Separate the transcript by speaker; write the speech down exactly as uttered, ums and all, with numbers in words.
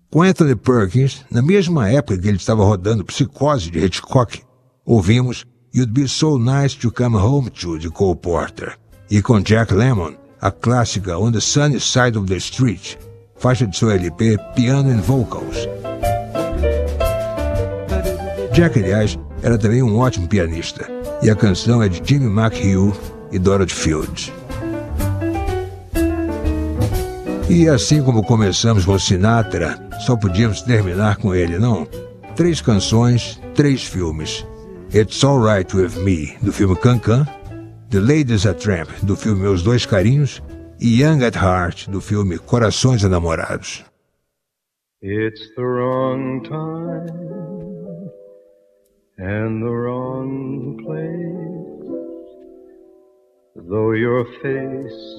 Speaker 1: Com Anthony Perkins, na mesma época que ele estava rodando Psicose de Hitchcock, ouvimos You'd Be So Nice to Come Home To, de Cole Porter. E com Jack Lemmon, a clássica On the Sunny Side of the Street, faixa de seu L P Piano and Vocals. Jack, aliás, era também um ótimo pianista, e a canção é de Jimmy McHugh e Dorothy Fields. E assim como começamos com Sinatra, só podíamos terminar com ele, não? Três canções, três filmes. It's Alright With Me, do filme Can-Can, The Ladies a Tramp, do filme Meus Dois Carinhos, e Young at Heart, do filme Corações Enamorados.
Speaker 2: It's the wrong time and the wrong place, though your face